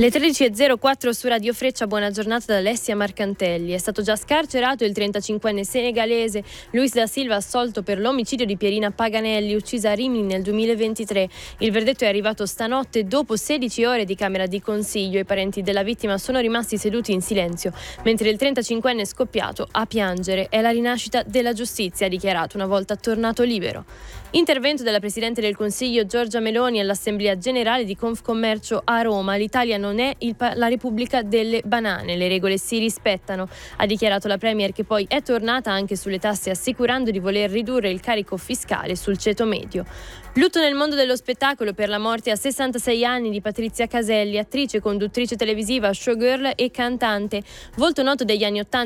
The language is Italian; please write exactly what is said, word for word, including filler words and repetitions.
Le tredici e zero quattro su Radio Freccia, buona giornata da Alessia Marcantelli. È stato già scarcerato il trentacinquenne senegalese Luis da Silva, assolto per l'omicidio di Pierina Paganelli, uccisa a Rimini nel duemilaventitré. Il verdetto è arrivato stanotte dopo sedici ore di camera di consiglio. I parenti della vittima sono rimasti seduti in silenzio, mentre il trentacinquenne è scoppiato a piangere. È la rinascita della giustizia, ha dichiarato una volta tornato libero. Intervento della Presidente del Consiglio Giorgia Meloni all'Assemblea Generale di Confcommercio a Roma. L'Italia non è il pa- la Repubblica delle banane, le regole si rispettano, ha dichiarato la Premier, che poi è tornata anche sulle tasse, assicurando di voler ridurre il carico fiscale sul ceto medio. Lutto nel mondo dello spettacolo per la morte a sessantasei anni di Patrizia Caselli, attrice, conduttrice televisiva, showgirl e cantante. Volto noto degli anni ottanta